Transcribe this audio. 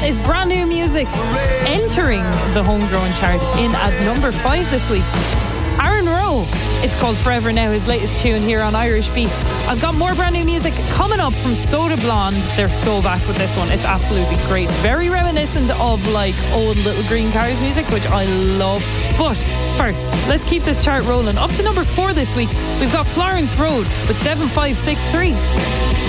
That is brand new music entering the homegrown charts in at number 5 this week. Aaron Rowe, it's called Forever Now, his latest tune here on Irish Beats. I've got more brand new music coming up from Soda Blonde. They're so back with this one. It's absolutely great. Very reminiscent of like old Little Green Cars music, which I love. But first, let's keep this chart rolling. Up to number 4 this week, we've got Florence Road with 7563.